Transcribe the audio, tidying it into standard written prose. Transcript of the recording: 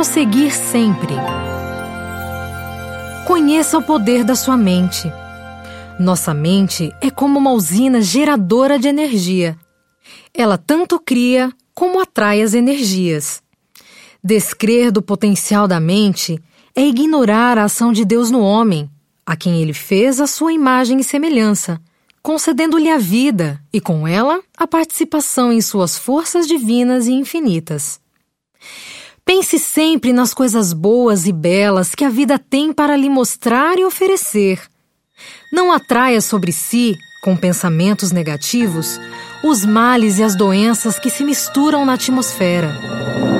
prosseguir sempre. Conheça o poder da sua mente. Nossa mente é como uma usina geradora de energia. Ela tanto cria como atrai as energias. Descrer do potencial da mente é ignorar a ação de Deus no homem, a quem Ele fez a sua imagem e semelhança, concedendo-lhe a vida e, com ela, a participação em suas forças divinas e infinitas. Pense sempre nas coisas boas e belas que a vida tem para lhe mostrar e oferecer. Não atraia sobre si, com pensamentos negativos, os males e as doenças que se misturam na atmosfera.